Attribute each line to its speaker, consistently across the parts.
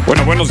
Speaker 1: Bueno, buenos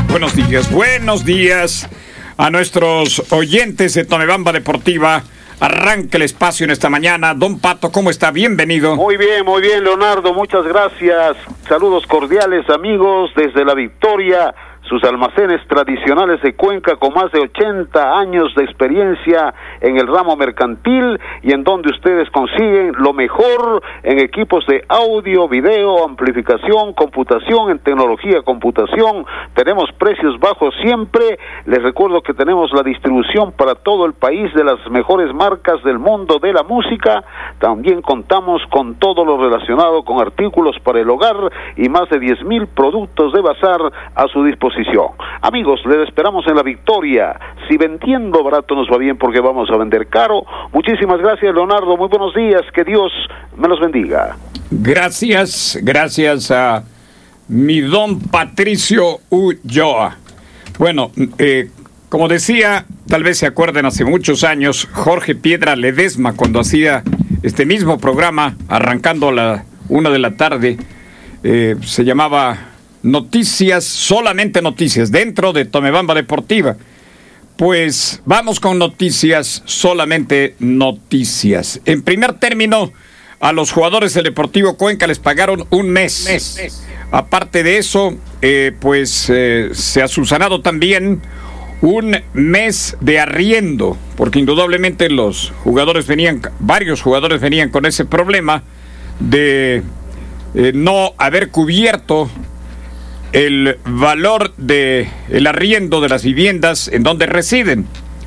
Speaker 1: días a nuestros oyentes de Tomebamba Deportiva. Arranca el espacio en esta mañana. Don Pato, ¿cómo está? Bienvenido.
Speaker 2: Muy bien, Leonardo, muchas gracias. Saludos cordiales, amigos, desde La Victoria, sus almacenes tradicionales de Cuenca con más de 80 años de experiencia en el ramo mercantil y en donde ustedes consiguen lo mejor en equipos de audio, video, amplificación, computación, en tecnología computación. Tenemos precios bajos siempre. Les recuerdo que tenemos la distribución para todo el país de las mejores marcas del mundo de la música. También contamos con todo lo relacionado con artículos para el hogar y más de 10,000 productos de bazar a su disposición. Amigos, les esperamos en La Victoria. Si vendiendo barato nos va bien porque vamos a vender caro. Muchísimas gracias, Leonardo. Muy buenos días. Que Dios me los bendiga.
Speaker 1: Gracias a mi don Patricio Ulloa. Bueno, como decía, tal vez se acuerden hace muchos años, Jorge Piedra Ledesma, cuando hacía este mismo programa, arrancando a la 1 de la tarde, se llamaba Noticias, solamente noticias, dentro de Tomebamba Deportiva. Pues vamos con noticias, solamente noticias. En primer término, a los jugadores del Deportivo Cuenca les pagaron un mes. Aparte de eso, se ha subsanado también un mes de arriendo, porque indudablemente varios jugadores venían con ese problema de no haber cubierto el valor de el arriendo de las viviendas en donde residen.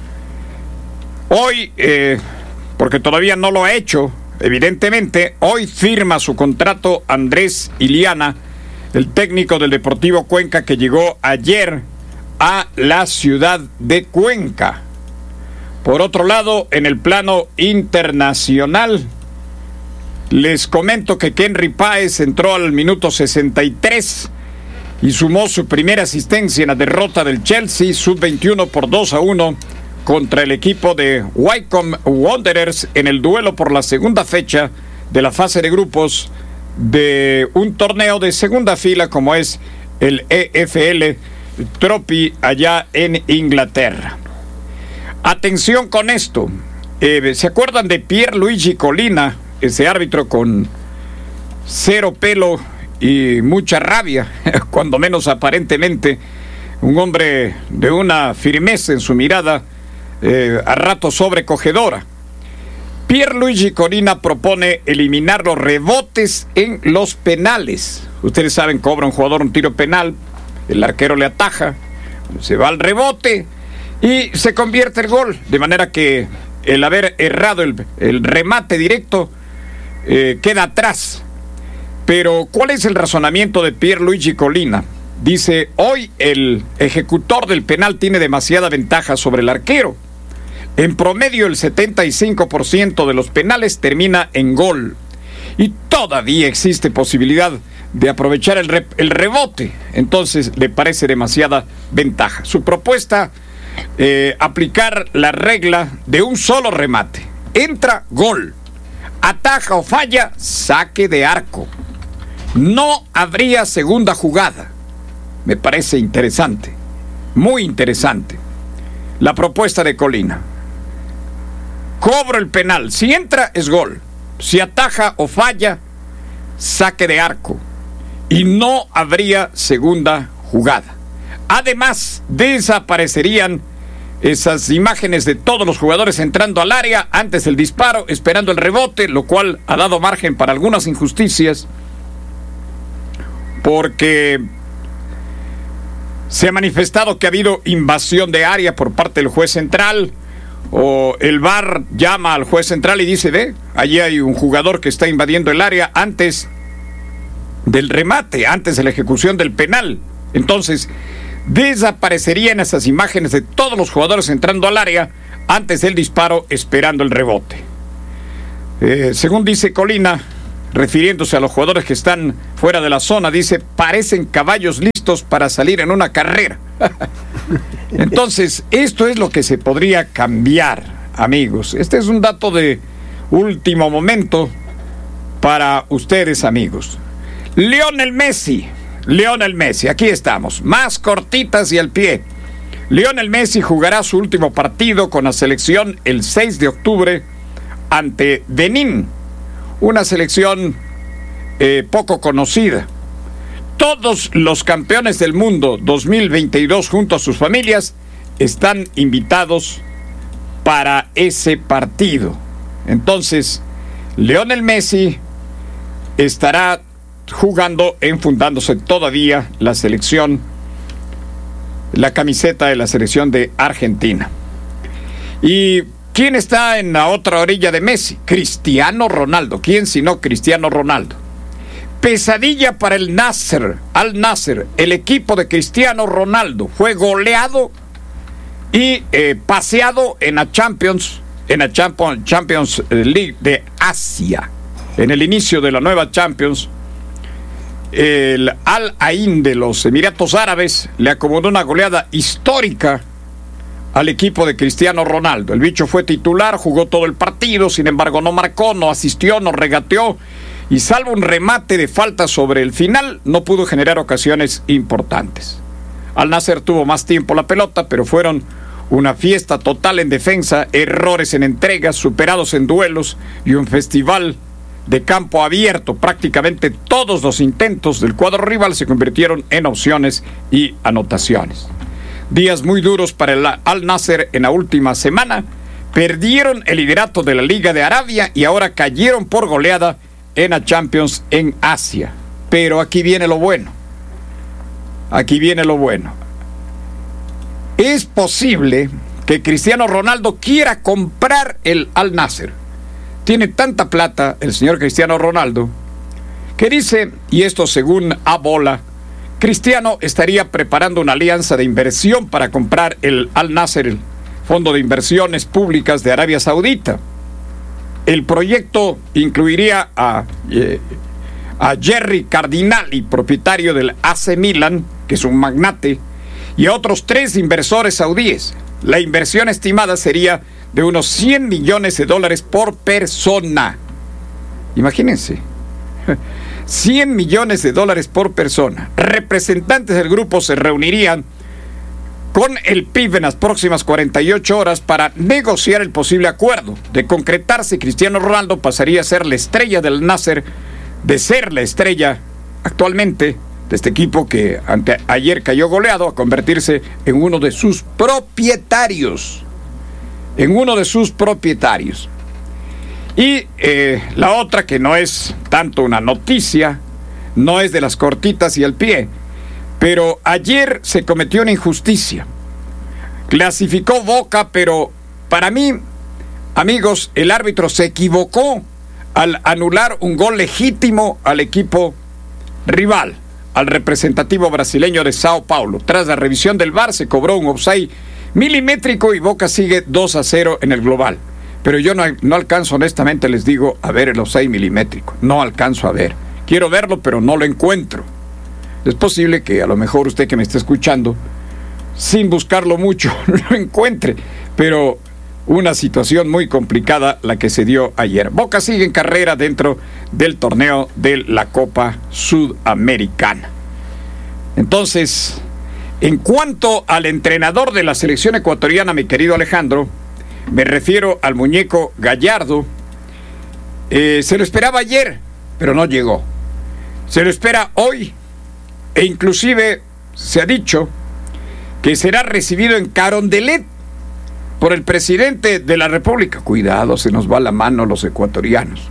Speaker 1: Hoy, porque todavía no lo ha hecho, evidentemente, hoy firma su contrato Andrés Iliana, el técnico del Deportivo Cuenca, que llegó ayer a la ciudad de Cuenca. Por otro lado, en el plano internacional, les comento que Kenry Páez entró al minuto 63 y sumó su primera asistencia en la derrota del Chelsea sub-21 por 2-1 contra el equipo de Wycombe Wanderers en el duelo por la segunda fecha de la fase de grupos de un torneo de segunda fila como es el EFL Trophy allá en Inglaterra. Atención con esto. ¿Se acuerdan de Pierluigi Collina, ese árbitro con cero pelo y mucha rabia, cuando menos aparentemente, un hombre de una firmeza en su mirada, a ratos sobrecogedora? Pierluigi Collina propone eliminar los rebotes en los penales. Ustedes saben, cobra un jugador un tiro penal, el arquero le ataja, se va al rebote y se convierte el gol, de manera que el haber errado el remate directo queda atrás. Pero, ¿cuál es el razonamiento de Pierluigi Collina? Dice, hoy el ejecutor del penal tiene demasiada ventaja sobre el arquero. En promedio, el 75% de los penales termina en gol. Y todavía existe posibilidad de aprovechar el rebote. Entonces, le parece demasiada ventaja. Su propuesta, aplicar la regla de un solo remate. Entra, gol. Ataja o falla, saque de arco. No habría segunda jugada. Me parece interesante, muy interesante la propuesta de Collina. Cobro el penal, si entra es gol, si ataja o falla, saque de arco, y no habría segunda jugada. Además, desaparecerían esas imágenes de todos los jugadores entrando al área antes del disparo, esperando el rebote, lo cual ha dado margen para algunas injusticias, porque se ha manifestado que ha habido invasión de área por parte del juez central, o el VAR llama al juez central y dice, ve, allí hay un jugador que está invadiendo el área antes del remate, antes de la ejecución del penal. Entonces, desaparecerían esas imágenes de todos los jugadores entrando al área antes del disparo, esperando el rebote. Según dice Collina, refiriéndose a los jugadores que están fuera de la zona, dice, parecen caballos listos para salir en una carrera. Entonces, esto es lo que se podría cambiar, amigos. Este es un dato de último momento para ustedes, amigos. Lionel Messi Lionel Messi, aquí estamos, más cortitas y al pie. Lionel Messi jugará su último partido con la selección el 6 de octubre ante Benín, una selección poco conocida. Todos los campeones del mundo 2022 junto a sus familias están invitados para ese partido. Entonces, Lionel Messi estará jugando, enfundándose todavía la camiseta de la selección de Argentina. ¿Y quién está en la otra orilla de Messi? Cristiano Ronaldo. ¿Quién sino Cristiano Ronaldo? Pesadilla para el Al Nassr, el equipo de Cristiano Ronaldo. Fue goleado y paseado en la Champions League de Asia. En el inicio de la nueva Champions, el Al Ain de los Emiratos Árabes le acomodó una goleada histórica al equipo de Cristiano Ronaldo. El bicho fue titular, jugó todo el partido, sin embargo no marcó, no asistió, no regateó y salvo un remate de falta sobre el final, no pudo generar ocasiones importantes. Al Nassr tuvo más tiempo la pelota, pero fueron una fiesta total en defensa, errores en entregas, superados en duelos y un festival de campo abierto. Prácticamente todos los intentos del cuadro rival se convirtieron en opciones y anotaciones. Días muy duros para el Al Nassr en la última semana. Perdieron el liderato de la Liga de Arabia y ahora cayeron por goleada en la Champions en Asia. Pero aquí viene lo bueno. Aquí viene lo bueno. Es posible que Cristiano Ronaldo quiera comprar el Al Nassr. Tiene tanta plata el señor Cristiano Ronaldo que dice, y esto según Abola, Cristiano estaría preparando una alianza de inversión para comprar el Al Nassr, el Fondo de Inversiones Públicas de Arabia Saudita. El proyecto incluiría a Jerry Cardinali, propietario del AC Milan, que es un magnate, y a otros 3 inversores saudíes. La inversión estimada sería de unos $100 millones por persona. Imagínense, $100 millones por persona. Representantes del grupo se reunirían con el PIB en las próximas 48 horas para negociar el posible acuerdo. De concretarse, Cristiano Ronaldo pasaría a ser la estrella del Nassr, de ser la estrella actualmente de este equipo que ayer cayó goleado, a convertirse en uno de sus propietarios. Y la otra, que no es tanto una noticia, no es de las cortitas y al pie, pero ayer se cometió una injusticia. Clasificó Boca, pero para mí, amigos, el árbitro se equivocó al anular un gol legítimo al equipo rival, al representativo brasileño de Sao Paulo. Tras la revisión del VAR se cobró un offside milimétrico y Boca sigue 2-0 en el global. Pero yo no alcanzo, honestamente les digo, a ver el offside milimétrico. No alcanzo a ver. Quiero verlo, pero no lo encuentro. Es posible que a lo mejor usted que me está escuchando, sin buscarlo mucho, lo encuentre. Pero una situación muy complicada la que se dio ayer. Boca sigue en carrera dentro del torneo de la Copa Sudamericana. Entonces, en cuanto al entrenador de la selección ecuatoriana, mi querido Alejandro, me refiero al muñeco Gallardo. Se lo esperaba ayer, pero no llegó. Se lo espera hoy, e inclusive se ha dicho que será recibido en Carondelet por el presidente de la República. Cuidado, se nos va la mano los ecuatorianos.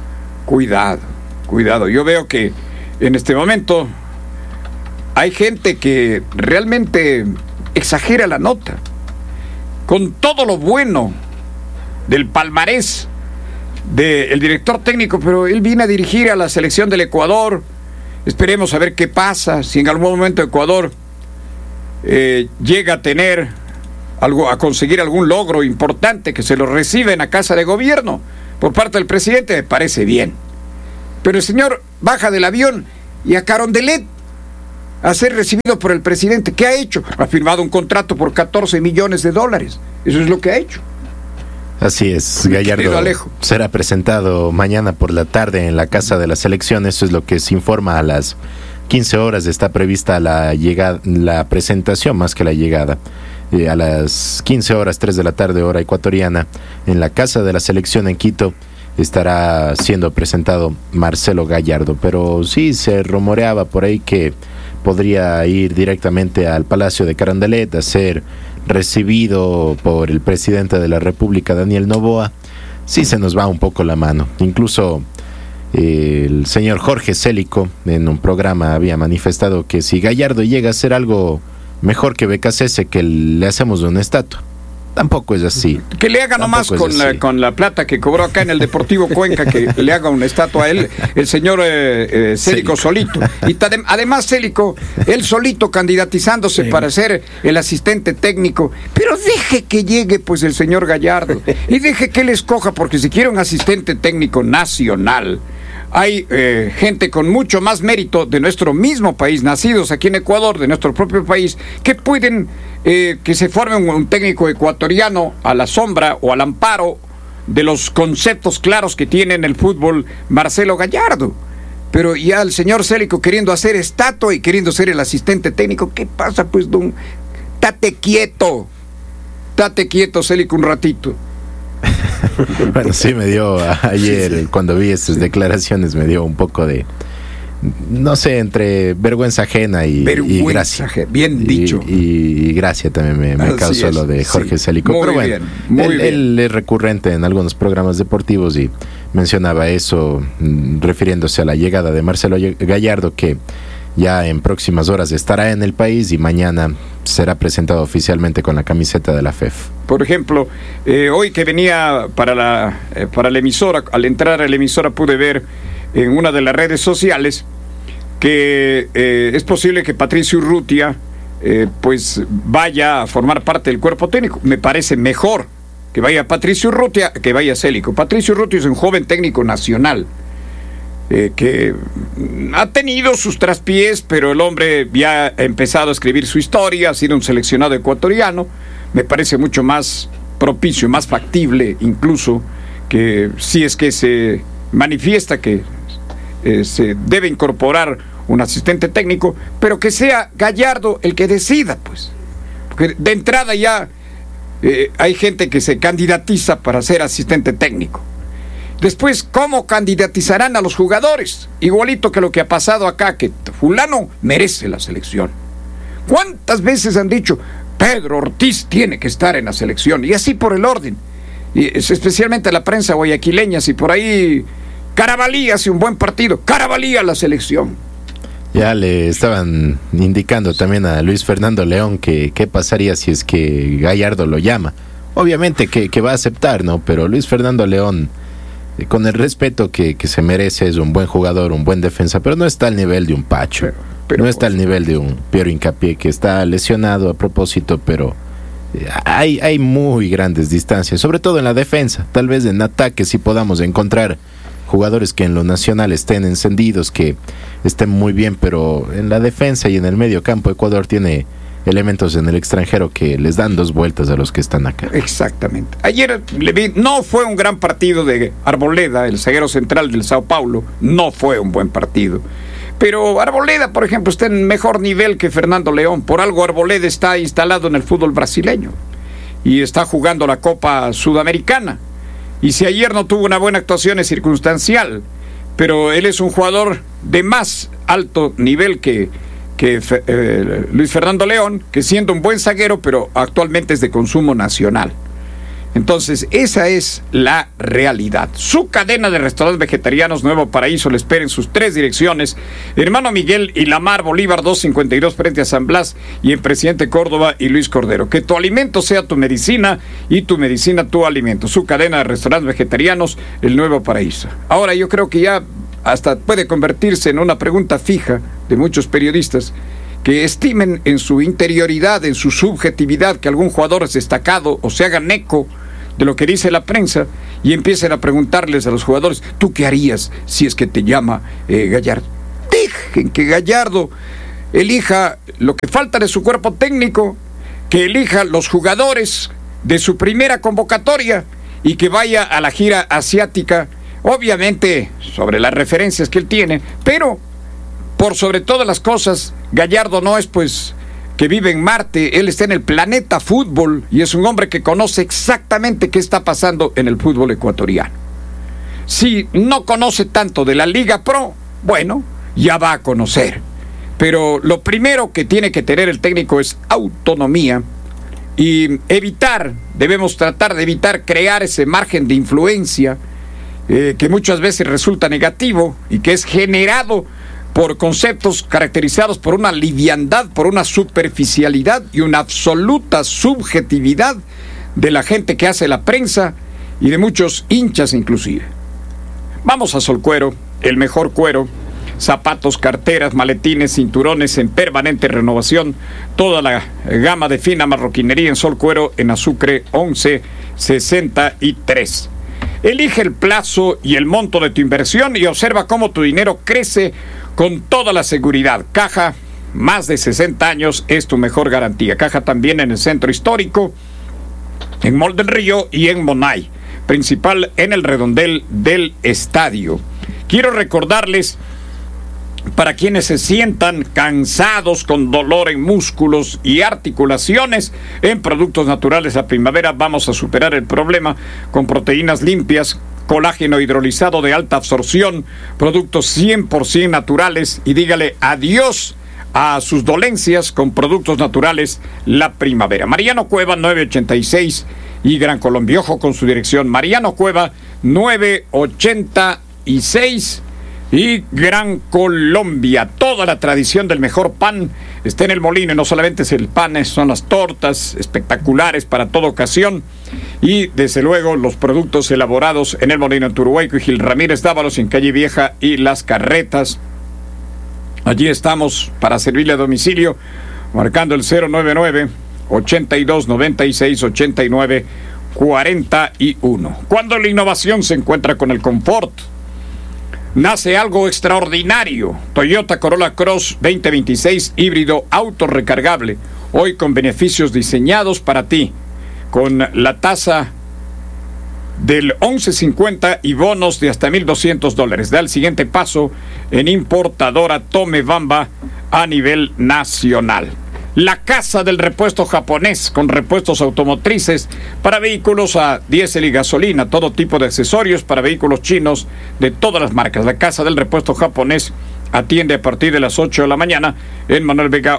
Speaker 1: Cuidado. Yo veo que en este momento hay gente que realmente exagera la nota. Con todo lo bueno del palmarés del director técnico, pero él viene a dirigir a la selección del Ecuador. Esperemos a ver qué pasa, si en algún momento Ecuador llega a tener a conseguir algún logro importante, que se lo reciba en la Casa de Gobierno por parte del presidente, me parece bien. Pero el señor baja del avión y a Carondelet a ser recibido por el presidente. ¿Qué ha hecho? Ha firmado un contrato por $14 millones. Eso es lo que ha hecho.
Speaker 3: Así es, Gallardo será presentado mañana por la tarde en la Casa de la Selección. Eso es lo que se informa a las 15 horas está prevista la presentación, más que la llegada. A las 15 horas, 3 de la tarde, hora ecuatoriana, en la Casa de la Selección en Quito, estará siendo presentado Marcelo Gallardo. Pero sí se rumoreaba por ahí que podría ir directamente al Palacio de Carondelet a ser recibido por el presidente de la República, Daniel Noboa. Sí se nos va un poco la mano. Incluso el señor Jorge Célico en un programa había manifestado que si Gallardo llega a hacer algo mejor que Becasese, que le hacemos una estatua. Tampoco es así.
Speaker 1: Que le haga nomás con la plata que cobró acá en el Deportivo Cuenca, que le haga una estatua a él, el señor Célico solito. Y además Célico, él solito candidatizándose para ser el asistente técnico. Pero deje que llegue pues el señor Gallardo y deje que él escoja, porque si quiere un asistente técnico nacional, hay gente con mucho más mérito de nuestro mismo país, nacidos aquí en Ecuador, de nuestro propio país, que pueden que se forme un técnico ecuatoriano a la sombra o al amparo de los conceptos claros que tiene en el fútbol Marcelo Gallardo. Pero ya el señor Célico queriendo hacer estatua y queriendo ser el asistente técnico, ¿qué pasa pues, don? Tate quieto, Célico, un ratito.
Speaker 3: Bueno, sí me dio ayer, cuando vi estas declaraciones, me dio un poco de, no sé, entre vergüenza ajena y gracia.
Speaker 1: Bien dicho.
Speaker 3: Y gracia también me causó lo de Jorge Célico. Pero bueno, él es recurrente en algunos programas deportivos y mencionaba eso, refiriéndose a la llegada de Marcelo Gallardo, que ya en próximas horas estará en el país y mañana será presentado oficialmente con la camiseta de la FEF.
Speaker 1: Por ejemplo, hoy que venía para la emisora, al entrar a la emisora pude ver en una de las redes sociales que es posible que Patricio Urrutia pues vaya a formar parte del cuerpo técnico. Me parece mejor que vaya Patricio Urrutia que vaya Célico. Patricio Urrutia es un joven técnico nacional, que ha tenido sus traspiés, pero el hombre ya ha empezado a escribir su historia, ha sido un seleccionado ecuatoriano. Me parece mucho más propicio, más factible incluso, que si es que se manifiesta que se debe incorporar un asistente técnico, pero que sea Gallardo el que decida, pues. Porque de entrada ya hay gente que se candidatiza para ser asistente técnico. Después, ¿cómo candidatizarán a los jugadores? Igualito que lo que ha pasado acá, que fulano merece la selección. ¿Cuántas veces han dicho, Pedro Ortiz tiene que estar en la selección? Y así por el orden. Y especialmente la prensa guayaquileña, si por ahí Carabalí hace un buen partido, Carabalí a la selección.
Speaker 3: Ya le estaban indicando también a Luis Fernando León que qué pasaría si es que Gallardo lo llama. Obviamente que va a aceptar, ¿no? Pero Luis Fernando León, con el respeto que se merece, es un buen jugador, un buen defensa, pero no está al nivel de un Pacho, no está al nivel de un Piero Hincapié, que está lesionado a propósito, pero hay muy grandes distancias, sobre todo en la defensa. Tal vez en ataque sí podamos encontrar jugadores que en lo nacional estén encendidos, que estén muy bien, pero en la defensa y en el medio campo Ecuador tiene elementos en el extranjero que les dan dos vueltas a los que están acá.
Speaker 1: Exactamente. Ayer le vi, no fue un gran partido de Arboleda, el zaguero central del Sao Paulo, no fue un buen partido. Pero Arboleda, por ejemplo, está en mejor nivel que Fernando León. Por algo Arboleda está instalado en el fútbol brasileño y está jugando la Copa Sudamericana. Y si ayer no tuvo una buena actuación es circunstancial, pero él es un jugador de más alto nivel que Luis Fernando León, que siendo un buen zaguero, pero actualmente es de consumo nacional. Entonces, esa es la realidad. Su cadena de restaurantes vegetarianos Nuevo Paraíso le espera en sus 3 direcciones: Hermano Miguel y Lamar Bolívar 252 frente a San Blas, y en Presidente Córdoba y Luis Cordero. Que tu alimento sea tu medicina y tu medicina tu alimento. Su cadena de restaurantes vegetarianos, el Nuevo Paraíso. Ahora yo creo que ya hasta puede convertirse en una pregunta fija de muchos periodistas que estimen en su interioridad, en su subjetividad, que algún jugador es destacado o se hagan eco de lo que dice la prensa y empiecen a preguntarles a los jugadores: ¿tú qué harías si es que te llama Gallardo? Dejen que Gallardo elija lo que falta de su cuerpo técnico, que elija los jugadores de su primera convocatoria y que vaya a la gira asiática, obviamente sobre las referencias que él tiene, pero por sobre todas las cosas, Gallardo no es pues que vive en Marte, él está en el planeta fútbol y es un hombre que conoce exactamente qué está pasando en el fútbol ecuatoriano. Si no conoce tanto de la Liga Pro, bueno, ya va a conocer. Pero lo primero que tiene que tener el técnico es autonomía y debemos tratar de evitar crear ese margen de influencia que muchas veces resulta negativo y que es generado por conceptos caracterizados por una liviandad, por una superficialidad y una absoluta subjetividad de la gente que hace la prensa y de muchos hinchas inclusive. Vamos a Solcuero, el mejor cuero, zapatos, carteras, maletines, cinturones en permanente renovación, toda la gama de fina marroquinería en Solcuero en Azucre 1163. Elige el plazo y el monto de tu inversión y observa cómo tu dinero crece con toda la seguridad. Caja, más de 60 años, es tu mejor garantía. Caja también en el centro histórico, en Mall del Río y en Monay, principal en el redondel del estadio. Quiero recordarles, para quienes se sientan cansados con dolor en músculos y articulaciones, en Productos Naturales La Primavera vamos a superar el problema con proteínas limpias, colágeno hidrolizado de alta absorción, productos 100% naturales, y dígale adiós a sus dolencias con Productos Naturales La Primavera. Mariano Cueva 986 y Gran Colombia. Ojo con su dirección, Mariano Cueva 986 y Gran Colombia. Toda la tradición del mejor pan está en el molino, y no solamente es el pan, son las tortas espectaculares para toda ocasión, y desde luego los productos elaborados en el molino en Turuhueco y Gil Ramírez Dávalos en Calle Vieja y Las Carretas. Allí estamos para servirle a domicilio, marcando el 099-8296-8941. Cuando la innovación se encuentra con el confort, nace algo extraordinario. Toyota Corolla Cross 2026 híbrido autorrecargable, hoy con beneficios diseñados para ti, con la tasa del 11.50 y bonos de hasta $1,200. Da el siguiente paso en importadora Tome Bamba a nivel nacional. La casa del repuesto japonés, con repuestos automotrices para vehículos a diésel y gasolina, todo tipo de accesorios para vehículos chinos de todas las marcas. La casa del repuesto japonés atiende a partir de las 8 de la mañana en Manuel Vega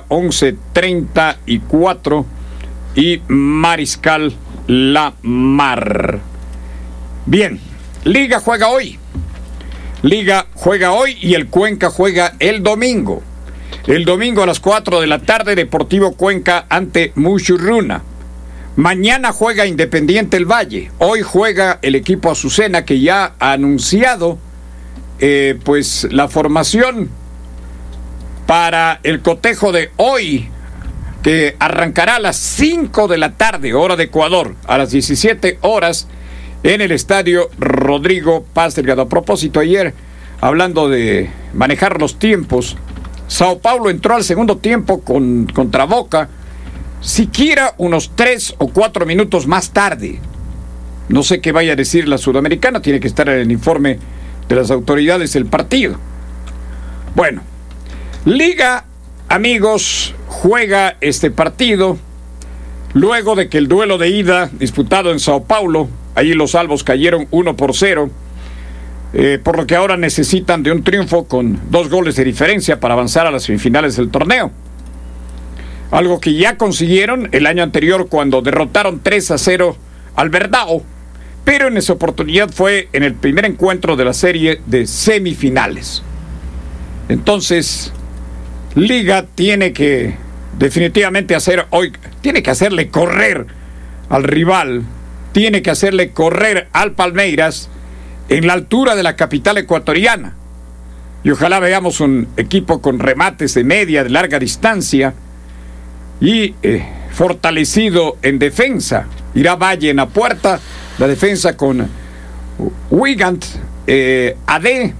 Speaker 1: 1134 y Mariscal La Mar. Bien, Liga juega hoy. Liga juega hoy y el Cuenca juega el domingo. El domingo a las 4 de la tarde, Deportivo Cuenca ante Mushurruna. Mañana juega Independiente el Valle. Hoy juega el equipo Azucena, que ya ha anunciado pues la formación para el cotejo de hoy, que arrancará a las 5 de la tarde, hora de Ecuador, a las 17 horas, en el estadio Rodrigo Paz Delgado. A propósito, ayer, hablando de manejar los tiempos, Sao Paulo entró al segundo tiempo contra Boca, siquiera unos 3 o 4 minutos más tarde. No sé qué vaya a decir la sudamericana, tiene que estar en el informe de las autoridades del partido. Bueno, Liga, amigos, juega este partido luego de que el duelo de ida disputado en Sao Paulo, allí los albos cayeron 1-0, por lo que ahora necesitan de un triunfo con 2 goles de diferencia para avanzar a las semifinales del torneo. Algo que ya consiguieron el año anterior cuando derrotaron 3-0 al Verdao, pero en esa oportunidad fue en el primer encuentro de la serie de semifinales. Entonces, Liga tiene que definitivamente tiene que hacerle correr al rival, tiene que hacerle correr al Palmeiras en la altura de la capital ecuatoriana. Y ojalá veamos un equipo con remates de media, de larga distancia y fortalecido en defensa. Irá Valle en la puerta, la defensa con Wigand, AD,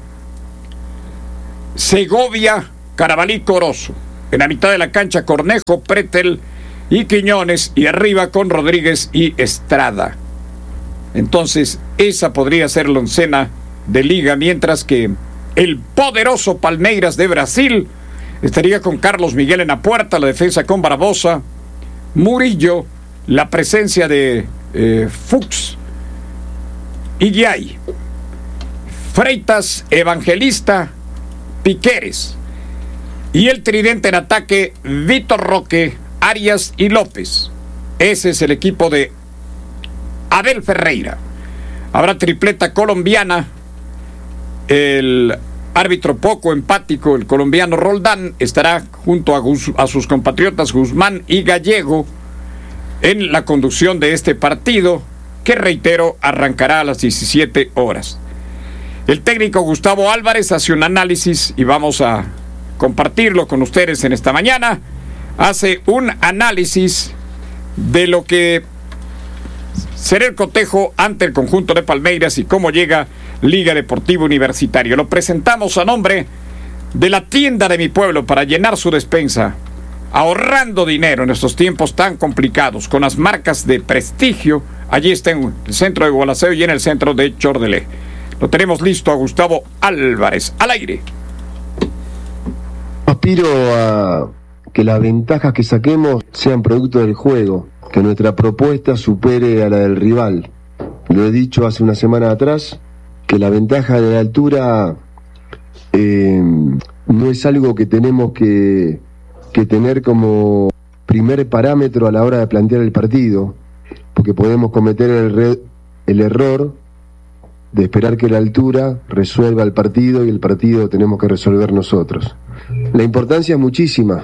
Speaker 1: Segovia, Carabalí, Corozo. En la mitad de la cancha, Cornejo, Pretel y Quiñones, y arriba con Rodríguez y Estrada. Entonces, esa podría ser la oncena de Liga, mientras que el poderoso Palmeiras de Brasil. Estaría con Carlos Miguel en la puerta, la defensa con Barbosa, Murillo, la presencia de Fuchs, Iguay, Freitas, Evangelista, Piqueres. Y el tridente en ataque, Vitor Roque, Arias y López. Ese es el equipo de Abel Ferreira. Habrá tripleta colombiana. El árbitro poco empático, el colombiano Roldán, estará junto a sus compatriotas Guzmán y Gallego en la conducción de este partido, que, reitero, arrancará a las 17 horas. El técnico Gustavo Álvarez hace un análisis y vamos a compartirlo con ustedes en esta mañana. Hace un análisis de lo que será el cotejo ante el conjunto de Palmeiras y cómo llega Liga Deportiva Universitaria. Lo presentamos a nombre de la tienda de mi pueblo para llenar su despensa, ahorrando dinero en estos tiempos tan complicados, con las marcas de prestigio. Allí está en el centro de Gualaceo y en el centro de Chordelé. Lo tenemos listo a Gustavo Álvarez. Al aire.
Speaker 4: Aspiro a que las ventajas que saquemos sean producto del juego, que nuestra propuesta supere a la del rival. Lo he dicho hace una semana atrás, que la ventaja de la altura no es algo que tenemos que tener como primer parámetro a la hora de plantear el partido, porque podemos cometer el error de esperar que la altura resuelva el partido y el partido tenemos que resolver nosotros. La importancia es muchísima,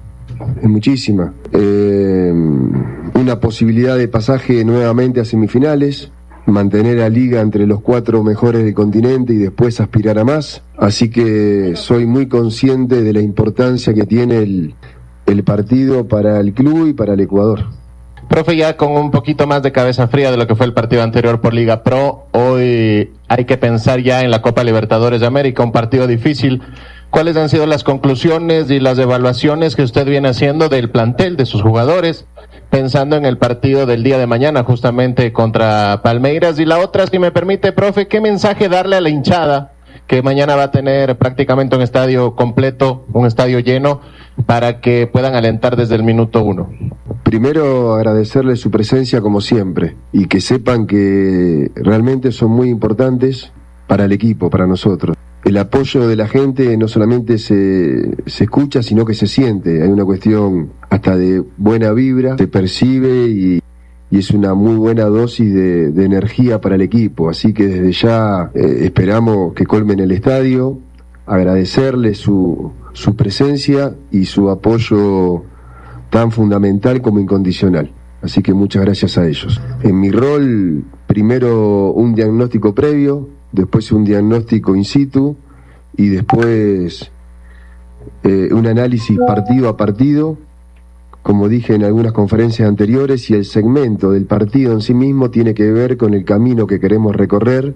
Speaker 4: una posibilidad de pasaje nuevamente a semifinales, mantener a Liga entre los 4 mejores del continente y después aspirar a más. Así que soy muy consciente de la importancia que tiene el partido para el club y para el Ecuador.
Speaker 5: Profe, ya con un poquito más de cabeza fría de lo que fue el partido anterior por Liga Pro, hoy hay que pensar ya en la Copa Libertadores de América, un partido difícil. ¿Cuáles han sido las conclusiones y las evaluaciones que usted viene haciendo del plantel, de sus jugadores, pensando en el partido del día de mañana, justamente contra Palmeiras? Y la otra, si me permite, profe, ¿qué mensaje darle a la hinchada que mañana va a tener prácticamente un estadio completo, un estadio lleno, para que puedan alentar desde el minuto 1?
Speaker 4: Primero, agradecerle su presencia como siempre y que sepan que realmente son muy importantes para el equipo, para nosotros. El apoyo de la gente no solamente se escucha, sino que se siente. Hay una cuestión hasta de buena vibra, se percibe y es una muy buena dosis de energía para el equipo. Así que desde ya esperamos que colmen el estadio, agradecerle su presencia y su apoyo tan fundamental como incondicional. Así que muchas gracias a ellos. En mi rol, primero un diagnóstico previo, después un diagnóstico in situ y después un análisis partido a partido, como dije en algunas conferencias anteriores, y el segmento del partido en sí mismo tiene que ver con el camino que queremos recorrer,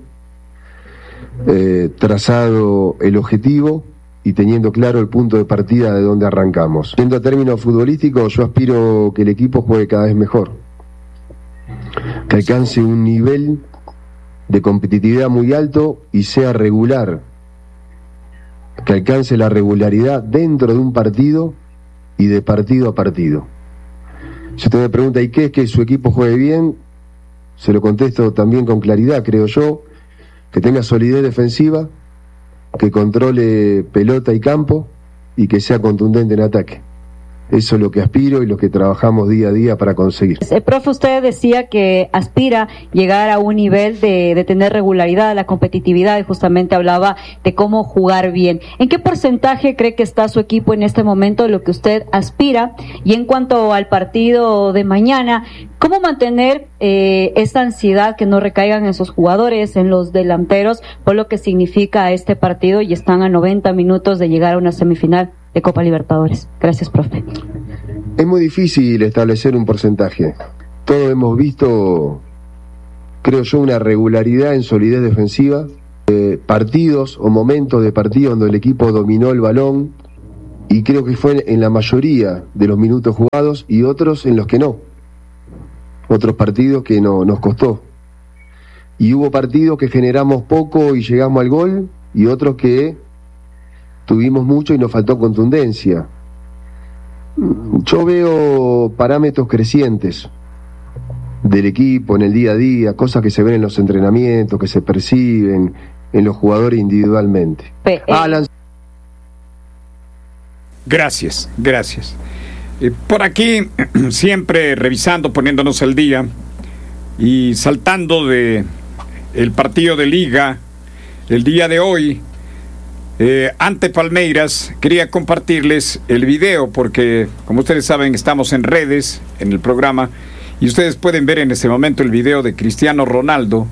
Speaker 4: trazado el objetivo y teniendo claro el punto de partida de donde arrancamos. Yendo a términos futbolísticos, yo aspiro que el equipo juegue cada vez mejor, que alcance un nivel de competitividad muy alto y sea regular, que alcance la regularidad dentro de un partido y de partido a partido. Si usted me pregunta, ¿y qué es que su equipo juegue bien? Se lo contesto también con claridad, creo yo, que tenga solidez defensiva, que controle pelota y campo y que sea contundente en ataque. Eso es lo que aspiro y lo que trabajamos día a día para conseguir.
Speaker 6: Profe, usted decía que aspira llegar a un nivel de tener regularidad, la competitividad, y justamente hablaba de cómo jugar bien. ¿En qué porcentaje cree que está su equipo en este momento de lo que usted aspira? Y en cuanto al partido de mañana, ¿cómo mantener esta ansiedad que no recaigan en sus jugadores, en los delanteros, por lo que significa este partido y están a 90 minutos de llegar a una semifinal de Copa Libertadores? Gracias, profe.
Speaker 4: Es muy difícil establecer un porcentaje. Todos hemos visto, creo yo, una regularidad en solidez defensiva, partidos o momentos de partido donde el equipo dominó el balón, y creo que fue en la mayoría de los minutos jugados, y otros en los que no. Otros partidos que no nos costó. Y hubo partidos que generamos poco y llegamos al gol, y otros que tuvimos mucho y nos faltó contundencia. Yo veo parámetros crecientes del equipo en el día a día, cosas que se ven en los entrenamientos, que se perciben en los jugadores individualmente. Alan.
Speaker 1: Gracias. Por aquí, siempre revisando, poniéndonos al día y saltando de el partido de Liga el día de hoy ante Palmeiras, quería compartirles el video porque, como ustedes saben, estamos en redes, en el programa, y ustedes pueden ver en este momento el video de Cristiano Ronaldo,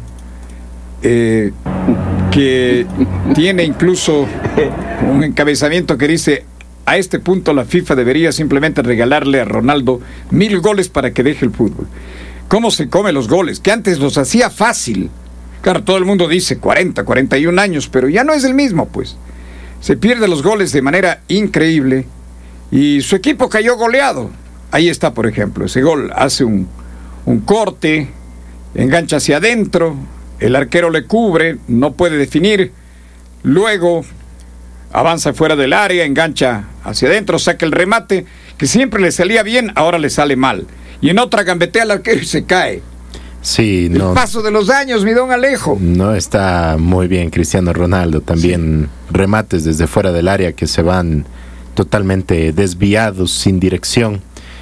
Speaker 1: que tiene incluso un encabezamiento que dice: a este punto la FIFA debería simplemente regalarle a Ronaldo 1000 goles para que deje el fútbol. ¿Cómo se come los goles? Que antes los hacía fácil. Claro, todo el mundo dice 40, 41 años, pero ya no es el mismo, pues. Se pierde los goles de manera increíble y su equipo cayó goleado. Ahí está, por ejemplo, ese gol. Hace un corte, engancha hacia adentro, el arquero le cubre, no puede definir, luego avanza fuera del área, engancha hacia adentro, saca el remate, que siempre le salía bien, ahora le sale mal. Y en otra gambetea al arquero y se cae.
Speaker 3: Sí, no.
Speaker 1: El paso de los años, mi don Alejo.
Speaker 3: No está muy bien Cristiano Ronaldo. También sí. Remates desde fuera del área que se van totalmente desviados, sin dirección.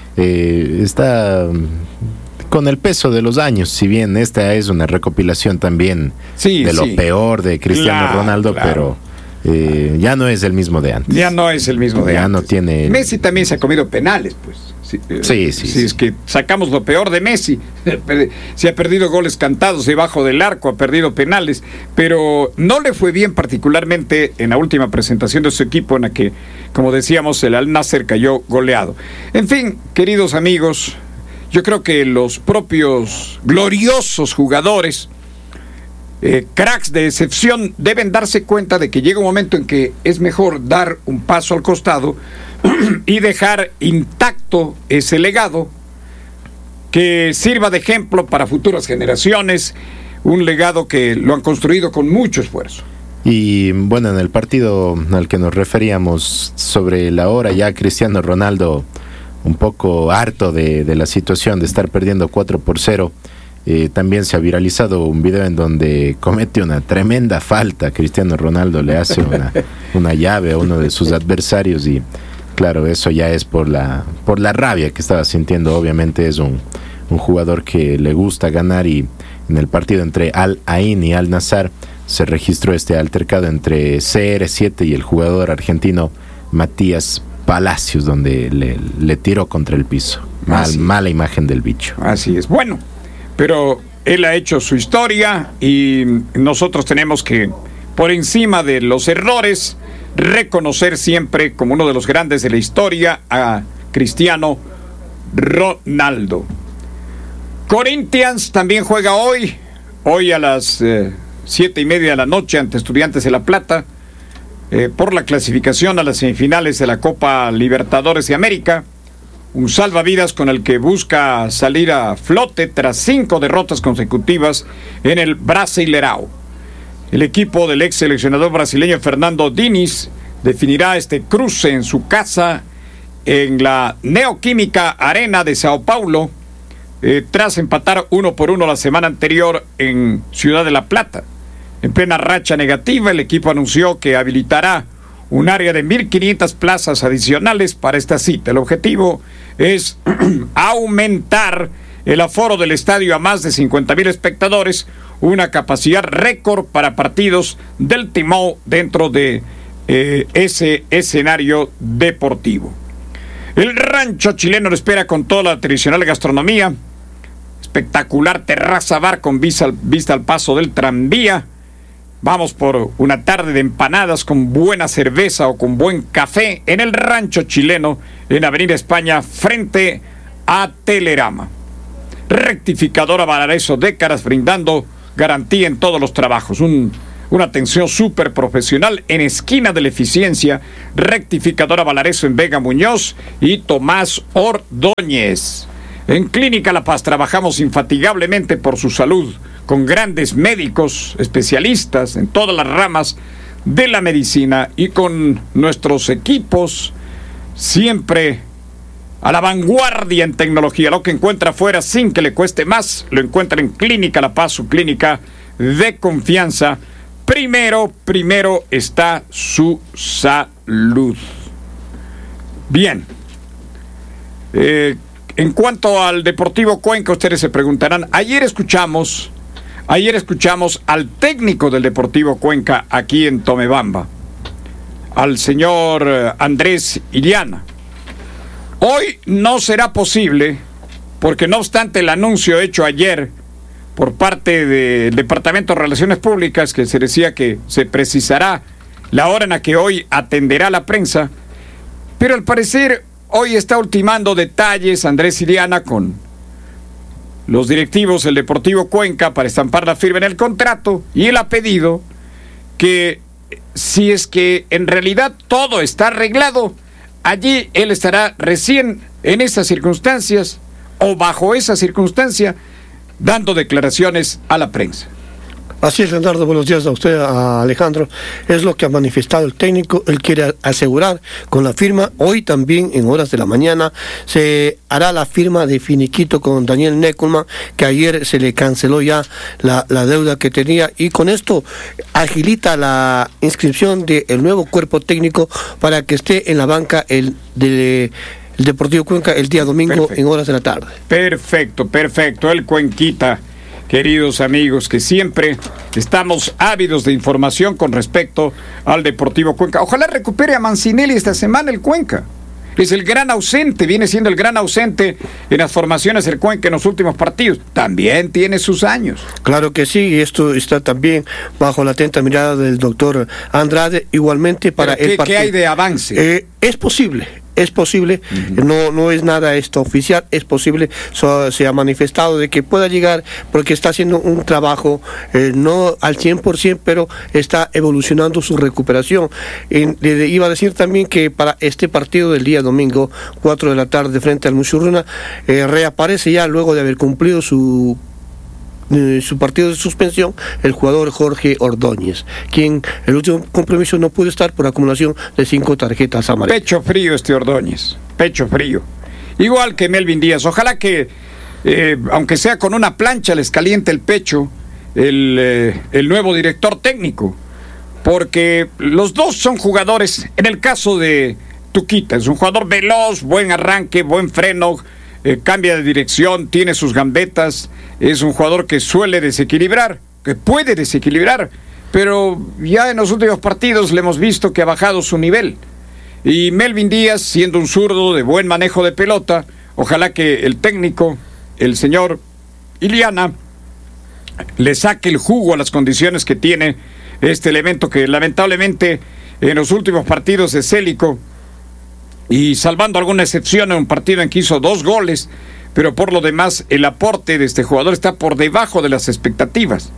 Speaker 3: Está con el peso de los años, si bien esta es una recopilación también de lo peor de Cristiano Ronaldo, claro. Pero ya no es el mismo de antes.
Speaker 1: Ya no es el mismo de antes.
Speaker 3: No tiene...
Speaker 1: Messi también se ha comido penales, pues.
Speaker 3: Sí.
Speaker 1: Si es que sacamos lo peor de Messi, se ha perdido goles cantados debajo del arco, ha perdido penales, pero no le fue bien particularmente en la última presentación de su equipo, en la que, como decíamos, el Al-Nassr cayó goleado. En fin, queridos amigos, yo creo que los propios gloriosos jugadores, cracks de excepción, deben darse cuenta de que llega un momento en que es mejor dar un paso al costado y dejar intacto ese legado que sirva de ejemplo para futuras generaciones, un legado que lo han construido con mucho esfuerzo.
Speaker 3: Y bueno, en el partido al que nos referíamos sobre la hora, ya Cristiano Ronaldo un poco harto de la situación de estar perdiendo 4-0, también se ha viralizado un video en donde comete una tremenda falta. Cristiano Ronaldo le hace una llave a uno de sus adversarios y claro, eso ya es por la rabia que estaba sintiendo. Obviamente es un jugador que le gusta ganar, y en el partido entre Al Ain y Al Nassr se registró este altercado entre CR7 y el jugador argentino Matías Palacios, donde le tiró contra el piso. Mala imagen del bicho.
Speaker 1: Así es. Bueno, pero él ha hecho su historia y nosotros tenemos que, por encima de los errores, reconocer siempre como uno de los grandes de la historia a Cristiano Ronaldo. Corinthians también juega hoy a las 7:30 de la noche ante Estudiantes de La Plata, por la clasificación a las semifinales de la Copa Libertadores de América, un salvavidas con el que busca salir a flote tras 5 derrotas consecutivas en el Brasileirão. El equipo del ex seleccionador brasileño Fernando Diniz definirá este cruce en su casa en la Neoquímica Arena de Sao Paulo, tras empatar 1-1 la semana anterior en Ciudad de La Plata. En plena racha negativa, el equipo anunció que habilitará un área de 1.500 plazas adicionales para esta cita. El objetivo es aumentar el aforo del estadio a más de 50.000 espectadores, una capacidad récord para partidos del Timão dentro de ese escenario deportivo. El rancho chileno lo espera con toda la tradicional gastronomía, espectacular terraza bar con vista al paso del tranvía. Vamos por una tarde de empanadas con buena cerveza o con buen café en el rancho chileno en Avenida España frente a Telerama. Rectificadora Valareso, décadas brindando garantía en todos los trabajos. Una atención súper profesional en esquina de la Eficiencia. Rectificadora Valareso en Vega Muñoz y Tomás Ordóñez. En Clínica La Paz trabajamos infatigablemente por su salud, con grandes médicos, especialistas en todas las ramas de la medicina y con nuestros equipos siempre a la vanguardia en tecnología. Lo que encuentra afuera sin que le cueste más, lo encuentra en Clínica La Paz, su clínica de confianza. Primero está su salud. Bien. En cuanto al Deportivo Cuenca, ustedes se preguntarán, ayer escuchamos al técnico del Deportivo Cuenca aquí en Tomebamba, al señor Andrés Iliana. Hoy no será posible, porque no obstante el anuncio hecho ayer por parte del Departamento de Relaciones Públicas, que se decía que se precisará la hora en la que hoy atenderá la prensa, pero al parecer hoy está ultimando detalles Andrés Iliana con los directivos del Deportivo Cuenca para estampar la firma en el contrato, y él ha pedido que si es que en realidad todo está arreglado, allí él estará recién en esas circunstancias o bajo esa circunstancia dando declaraciones a la prensa.
Speaker 7: Así es, Leonardo, buenos días a usted, a Alejandro. Es lo que ha manifestado el técnico. Él quiere asegurar con la firma. Hoy también, en horas de la mañana, se hará la firma de finiquito con Daniel Neckelman, que ayer se le canceló ya la deuda que tenía, y con esto agilita la inscripción del nuevo cuerpo técnico para que esté en la banca el Deportivo Cuenca el día domingo. Perfecto. En horas de la tarde. Perfecto. El Cuenquita, queridos amigos, que siempre estamos ávidos de información con respecto al Deportivo Cuenca. Ojalá recupere a Mancinelli esta semana el Cuenca. Es el gran ausente, viene siendo el gran ausente en las formaciones del Cuenca en los últimos partidos. También tiene sus años. Claro que sí, y esto está también bajo la atenta mirada del doctor Andrade. Igualmente para el partido. ¿Qué hay de avance? Es posible, no es nada esto oficial, es posible, se ha manifestado de que pueda llegar, porque está haciendo un trabajo no al 100%, pero está evolucionando su recuperación. Le iba a decir también que para este partido del día domingo, 4 de la tarde frente al Muchurruna, reaparece ya luego de haber cumplido su partido de suspensión el jugador Jorge Ordóñez, quien el último compromiso no pudo estar por acumulación de 5 tarjetas amarillas. Pecho frío este Ordóñez, pecho frío, igual que Melvin Díaz. Ojalá que aunque sea con una plancha les caliente el pecho el nuevo director técnico, porque los dos son jugadores. En el caso de Tuquita, es un jugador veloz, buen arranque, buen freno, cambia de dirección, tiene sus gambetas, es un jugador que suele desequilibrar, que puede desequilibrar, pero ya en los últimos partidos le hemos visto que ha bajado su nivel. Y Melvin Díaz, siendo un zurdo de buen manejo de pelota, ojalá que el técnico, el señor Iliana, le saque el jugo a las condiciones que tiene este elemento que lamentablemente en los últimos partidos de Célico, y salvando alguna excepción en un partido en que hizo 2 goles, pero por lo demás el aporte de este jugador está por debajo de las expectativas.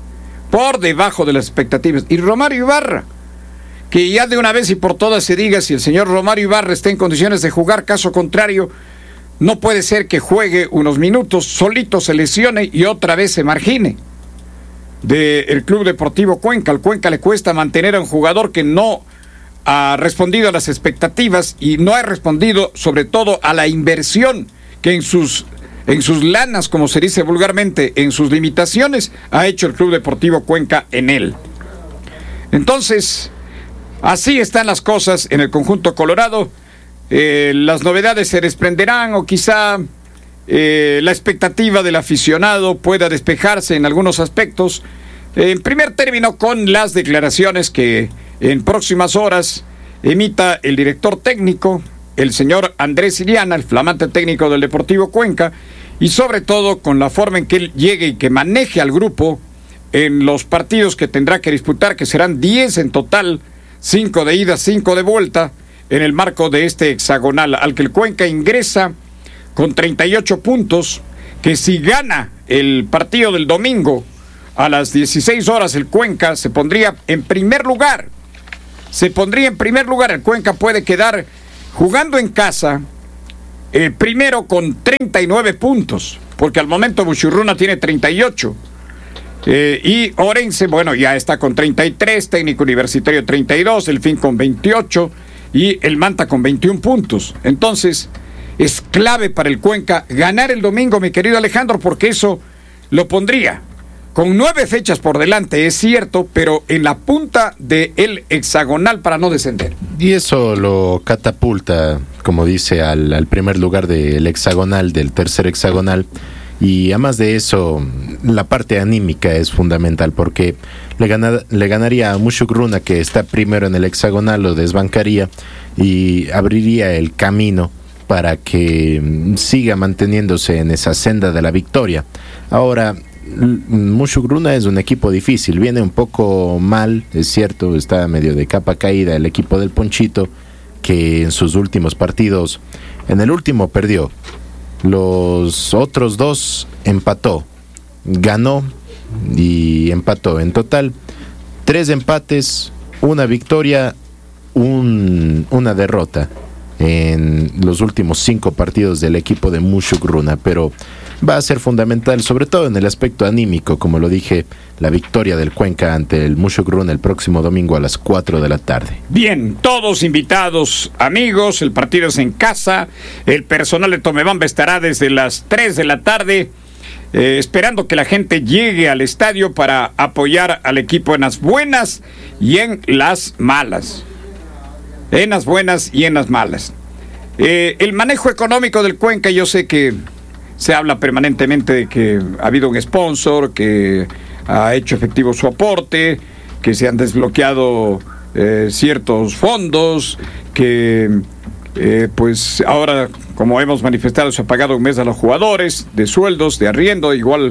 Speaker 7: Y Romario Ibarra, que ya de una vez y por todas se diga si el señor Romario Ibarra está en condiciones de jugar, caso contrario, no puede ser que juegue unos minutos, solito se lesione y otra vez se margine del Club Deportivo Cuenca. Al Cuenca le cuesta mantener a un jugador que no ha respondido a las expectativas y no ha respondido sobre todo a la inversión que en sus lanas, como se dice vulgarmente, en sus limitaciones, ha hecho el Club Deportivo Cuenca en él. Entonces, así están las cosas en el conjunto colorado. Las novedades se desprenderán, o quizá la expectativa del aficionado pueda despejarse en algunos aspectos. En primer término, con las declaraciones que en próximas horas emita el director técnico, el señor Andrés Iliana, el flamante técnico del Deportivo Cuenca, y sobre todo con la forma en que él llegue y que maneje al grupo en los partidos que tendrá que disputar, que serán 10 en total, 5 de ida, 5 de vuelta, en el marco de este hexagonal, al que el Cuenca ingresa con 38 puntos, que si gana el partido del domingo a las 16 horas, el Cuenca se pondría en primer lugar. El Cuenca puede quedar jugando en casa primero con 39 puntos, porque al momento Muchurruna tiene 38.
Speaker 1: Y Orense, bueno, ya está con 33, Técnico Universitario 32, Delfín con 28 y el Manta con 21 puntos. Entonces, es clave para el Cuenca ganar el domingo, mi querido Alejandro, porque eso lo pondría con 9 fechas por delante, es cierto, pero en la punta del hexagonal para no descender.
Speaker 3: Y eso lo catapulta, como dice, al primer lugar del hexagonal, del tercer hexagonal. Y además de eso, la parte anímica es fundamental, porque le ganaría a Mushuk Runa, que está primero en el hexagonal, lo desbancaría y abriría el camino para que siga manteniéndose en esa senda de la victoria. Ahora, Mushuk Runa es un equipo difícil, viene un poco mal, es cierto, está medio de capa caída el equipo del Ponchito, que en sus últimos partidos, en el último perdió, los otros 2 empató, ganó y empató. En total, 3 empates, 1 victoria, una derrota en los últimos 5 partidos del equipo de Mushuk Runa, pero va a ser fundamental, sobre todo en el aspecto anímico, como lo dije, la victoria del Cuenca ante el Mushuk Runa el próximo domingo a las 4 de la tarde.
Speaker 1: Bien, todos invitados, amigos, el partido es en casa, el personal de Tomebamba estará desde las 3 de la tarde, esperando que la gente llegue al estadio para apoyar al equipo en las buenas y en las malas. En las buenas y en las malas. El manejo económico del Cuenca, yo sé que se habla permanentemente de que ha habido un sponsor que ha hecho efectivo su aporte, que se han desbloqueado ciertos fondos, que pues ahora, como hemos manifestado, se ha pagado un mes a los jugadores de sueldos, de arriendo, igual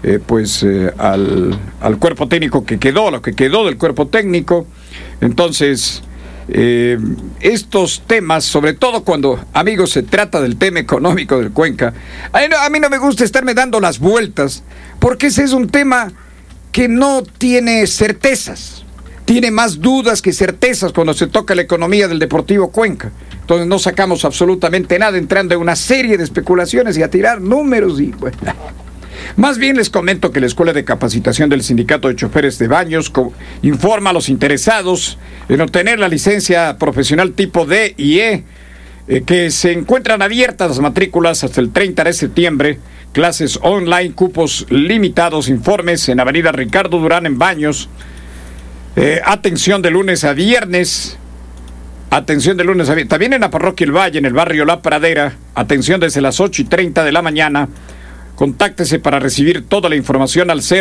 Speaker 1: al cuerpo técnico que quedó, lo que quedó del cuerpo técnico. Entonces, estos temas, sobre todo cuando, amigos, se trata del tema económico del Cuenca, a mí no me gusta estarme dando las vueltas, porque ese es un tema que no tiene certezas, tiene más dudas que certezas cuando se toca la economía del Deportivo Cuenca. Entonces no sacamos absolutamente nada, entrando en una serie de especulaciones y a tirar números y bueno. Más bien les comento que la Escuela de Capacitación del Sindicato de Choferes de Baños informa a los interesados en obtener la licencia profesional tipo D y E, que se encuentran abiertas las matrículas hasta el 30 de septiembre, clases online, cupos limitados, informes en Avenida Ricardo Durán en Baños, atención de lunes a viernes, también en la Parroquia El Valle, en el barrio La Pradera, atención desde las 8:30 de la mañana. Contáctese para recibir toda la información al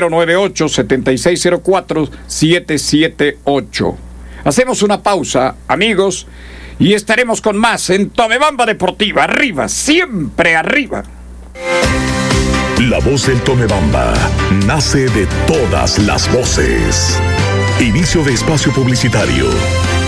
Speaker 1: 098-7604-778. Hacemos una pausa, amigos, y estaremos con más en Tomebamba Deportiva. Arriba, siempre arriba.
Speaker 8: La voz del Tomebamba nace de todas las voces. Inicio de espacio publicitario.